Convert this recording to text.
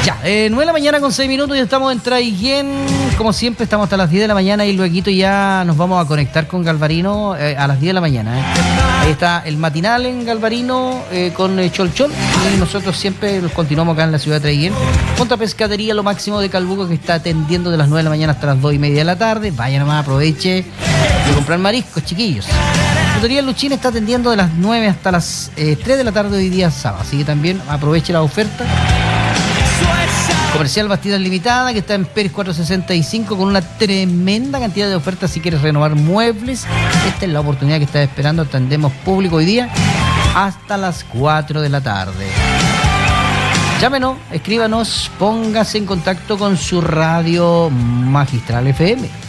Ya, 9 de la mañana con 6 minutos y estamos en Traiguén. Como siempre, estamos hasta las 10 de la mañana y luego ya nos vamos a conectar con Galvarino a las 10 de la mañana. Ahí está el matinal en Galvarino con Chol Chol. Y nosotros siempre nos continuamos acá en la ciudad de Traiguén. Contra Pescadería, lo máximo de Calbuco, que está atendiendo de las 9 de la mañana hasta las 2 y media de la tarde. Vaya nomás, aproveche de comprar mariscos, chiquillos. Frutería Luchín está atendiendo de las 9 hasta las 3 de la tarde hoy día sábado. Así que también aproveche la oferta. Comercial Bastidas Limitada, que está en Pérez 465 con una tremenda cantidad de ofertas si quieres renovar muebles. Esta es la oportunidad que estás esperando. Atendemos público hoy día hasta las 4 de la tarde. Llámenos, escríbanos, póngase en contacto con su radio Magistral FM.